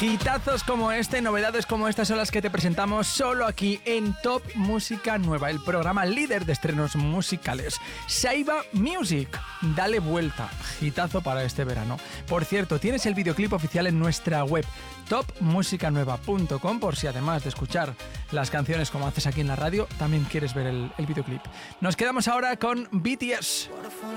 Hitazos como este, novedades como estas son las que te presentamos solo aquí en Top Música Nueva, el programa líder de estrenos musicales. Saiba Music, dale vuelta, hitazo para este verano. Por cierto, tienes el videoclip oficial en nuestra web topmusicanueva.com por si además de escuchar las canciones como haces aquí en la radio, también quieres ver el videoclip. Nos quedamos ahora con BTS.